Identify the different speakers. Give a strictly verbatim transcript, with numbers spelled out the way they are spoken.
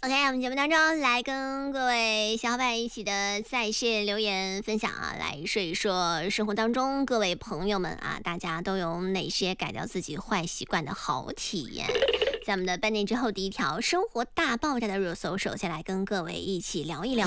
Speaker 1: OK，我们节目当中来跟各位小伙伴一起的在线留言分享啊，来说一说生活当中各位朋友们啊，大家都有哪些改掉自己坏习惯的好体验？在我们的半点之后，第一条生活大爆炸的热搜，首先来跟各位一起聊一聊。